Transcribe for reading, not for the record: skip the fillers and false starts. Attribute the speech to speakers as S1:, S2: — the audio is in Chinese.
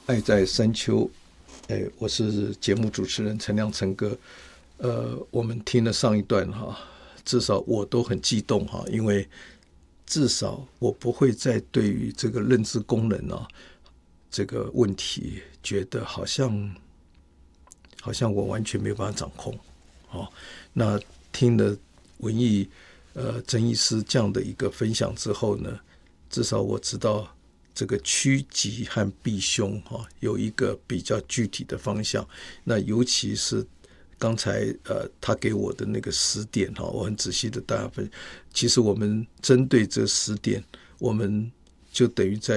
S1: 爱在山丘，我是节目主持人陈亮陈哥。我们听了上一段哈，至少我都很激动哈，因为至少我不会再对于这个认知功能啊这个问题觉得好像我完全没有办法掌控。那听了文艺曾医师这样的一个分享之后呢，至少我知道这个趋吉和避凶有一个比较具体的方向。那尤其是刚才他给我的那个10点我很仔细的大家分。其实我们针对这10点，我们就等于在